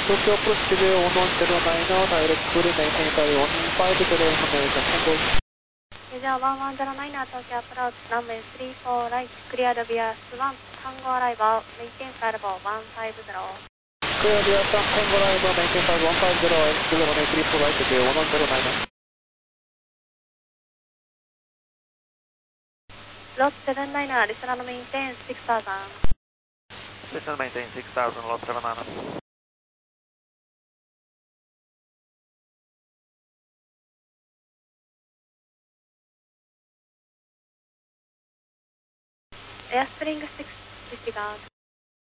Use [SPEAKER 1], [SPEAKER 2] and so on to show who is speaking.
[SPEAKER 1] Tokyo approach clear 1109, direct to maintain flight 150 information, Tango.
[SPEAKER 2] じゃあ1109東京アプローチランウェイ34ライトクリアルビアス1タンゴアライバーメインテンフライト150
[SPEAKER 1] Clear via Sun Tango Arrival, maintain flight 150, LX034 right to clear 1109.
[SPEAKER 2] Lot 79 listener maintain 6000
[SPEAKER 3] Listen, maintain 6000, lot 79.
[SPEAKER 2] Airspring 6 disregard